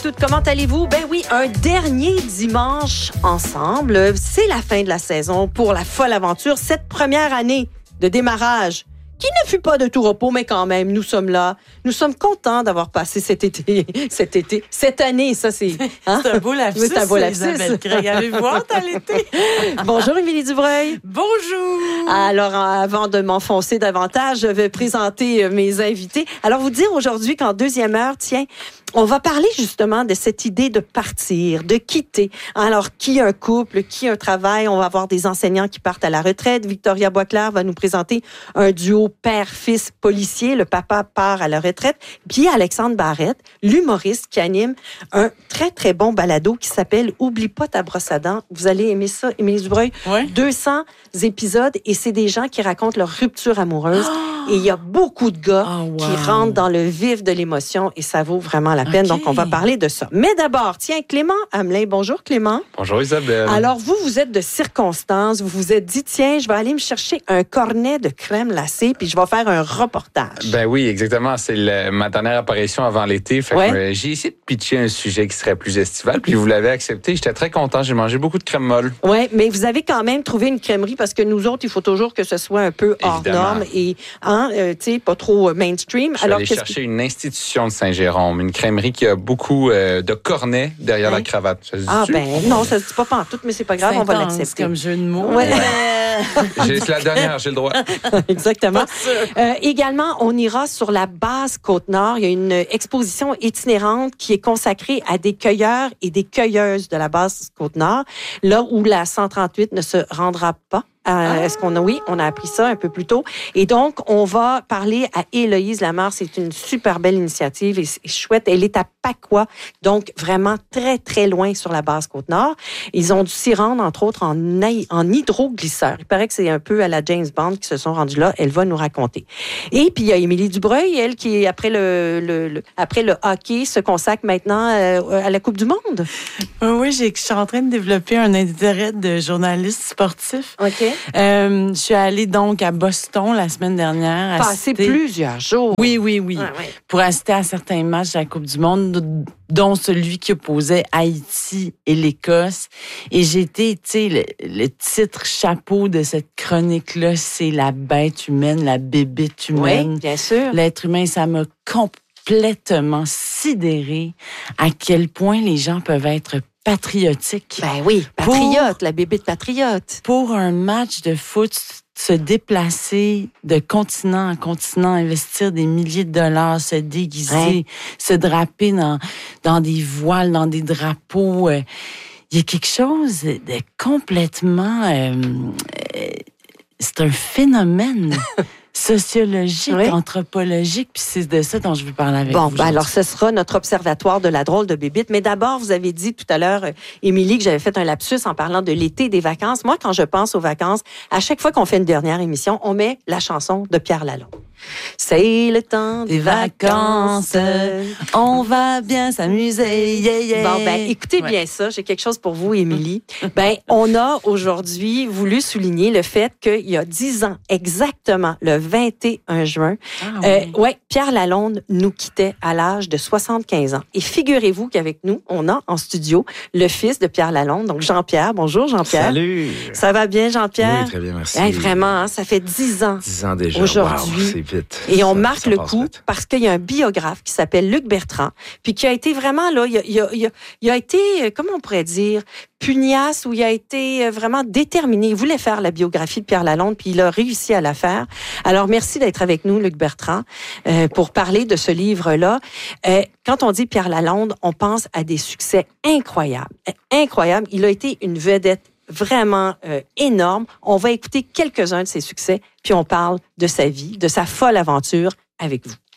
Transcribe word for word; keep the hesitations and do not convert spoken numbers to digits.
toutes, comment allez-vous? Ben oui, un dernier dimanche ensemble. C'est la fin de la saison pour la folle aventure. Cette première année de démarrage qui ne fut pas de tout repos, mais quand même, nous sommes là. Nous sommes contents d'avoir passé cet été, cet été, cette année, ça c'est... Hein? C'est un beau lapsus, c'est un beau lapsus. Isabelle Craig. Avez-vous hâte à l'été? Bonjour, Émilie Dubreuil. Bonjour. Alors, avant de m'enfoncer davantage, je vais présenter mes invités. Alors, vous dire aujourd'hui qu'en deuxième heure, tiens, on va parler justement de cette idée de partir, de quitter. Alors, qui un couple, qui un travail? On va avoir des enseignants qui partent à la retraite. Victoria Boisclair va nous présenter un duo père-fils policier. Le papa part à la retraite. Puis Alexandre Barrette, l'humoriste qui anime un très, très bon balado qui s'appelle « Oublie pas ta brosse à dents ». Vous allez aimer ça, Émilie Dubreuil. Ouais. deux cents épisodes et c'est des gens qui racontent leur rupture amoureuse. Oh! Et il y a beaucoup de gars oh, wow. qui rentrent dans le vif de l'émotion et ça vaut vraiment la peine. Okay. Donc, on va parler de ça. Mais d'abord, tiens, Clément Hamelin. Bonjour, Clément. Bonjour, Isabelle. Alors, vous, vous êtes de circonstance. Vous vous êtes dit, tiens, je vais aller me chercher un cornet de crème glacée puis je vais faire un reportage. Ben oui, exactement. C'est le, ma dernière apparition avant l'été. Fait ouais. que, euh, j'ai essayé de pitcher un sujet qui serait plus estival puis vous l'avez accepté. J'étais très content. J'ai mangé beaucoup de crème molle. Oui, mais vous avez quand même trouvé une crèmerie parce que nous autres, il faut toujours que ce soit un peu hors Évidemment. norme et, hein, euh, tu sais, pas trop mainstream. Je suis Alors, allé chercher que... une institution de Saint-Jérôme, une crèmerie qui a beaucoup euh, de cornets derrière hein? la cravate. Ça se ah ben non, ça se dit pas pantoute, mais c'est pas grave, c'est on va intense, l'accepter. Comme jeu de mots. Ouais. j'ai, c'est la dernière, j'ai le droit. Exactement. Euh, également, on ira sur la base Côte-Nord. Il y a une exposition itinérante qui est consacrée à des cueilleurs et des cueilleuses de la base Côte-Nord, là où la cent trente-huit ne se rendra pas. Euh, ah. Est-ce qu'on a, oui, on a appris ça un peu plus tôt. Et donc, on va parler à Héloïse Lamarre. C'est une super belle initiative et c'est chouette. Elle est à Pacois, donc vraiment très, très loin sur la base Côte-Nord. Ils ont dû s'y rendre, entre autres, en, en hydroglisseur. Il paraît que c'est un peu à la James Bond qui se sont rendus là. Elle va nous raconter. Et puis, il y a Émilie Dubreuil, elle, qui, après le, le, le, après le hockey, se consacre maintenant euh, à la Coupe du Monde. Oui, j'ai, je suis en train de développer un intérêt de journaliste sportif. OK. Euh, je suis allée donc à Boston la semaine dernière. Passer assister... plusieurs jours. Oui, oui, oui. Ouais, ouais. Pour assister à certains matchs de la Coupe du Monde, dont celui qui opposait Haïti et l'Écosse. Et j'ai été, tu sais, le, le titre chapeau de cette chronique-là, c'est la bête humaine, la bébête humaine. Oui, bien sûr. L'être humain, ça m'a complètement sidéré à quel point les gens peuvent être patriotique. Ben oui, patriote, pour, la bébête patriote. Pour un match de foot, se déplacer de continent en continent, investir des milliers de dollars, se déguiser, ouais. se draper dans, dans des voiles, dans des drapeaux. Euh, il y a quelque chose de complètement... Euh, euh, c'est un phénomène sociologique, oui. anthropologique, puis c'est de ça dont je veux parler avec bon, vous. Bon, ben alors ce sera notre observatoire de la drôle de bébite. Mais d'abord, vous avez dit tout à l'heure, Émilie, que j'avais fait un lapsus en parlant de l'été, des vacances. Moi, quand je pense aux vacances, à chaque fois qu'on fait une dernière émission, on met la chanson de Pierre Lalonde. C'est le temps des vacances, on va bien s'amuser. Yeah, yeah. Bon, ben, écoutez ouais. bien ça. J'ai quelque chose pour vous, Émilie. ben, on a aujourd'hui voulu souligner le fait qu'il y a dix ans, exactement, le vingt et un juin, ah, oui. euh, ouais, Pierre Lalonde nous quittait à l'âge de soixante-quinze ans. Et figurez-vous qu'avec nous, on a en studio le fils de Pierre Lalonde, donc Jean-Pierre. Bonjour, Jean-Pierre. Salut. Ça va bien, Jean-Pierre? Oui, très bien, merci. Hey, vraiment, hein, ça fait dix ans. Dix ans déjà. Aujourd'hui. Wow, c'est vite. Et on ça, marque ça le coup vite. parce qu'il y a un biographe qui s'appelle Luc Bertrand, puis qui a été vraiment, là, il a, il a, il a, il a été, comment on pourrait dire, pugnace, où il a été vraiment déterminé. Il voulait faire la biographie de Pierre Lalonde, puis il a réussi à la faire. Alors, merci d'être avec nous, Luc Bertrand, euh, pour parler de ce livre-là. Euh, quand on dit Pierre Lalonde, on pense à des succès incroyables. Incroyables. Il a été une vedette vraiment euh, énorme. On va écouter quelques-uns de ses succès, puis on parle de sa vie, de sa folle aventure avec vous.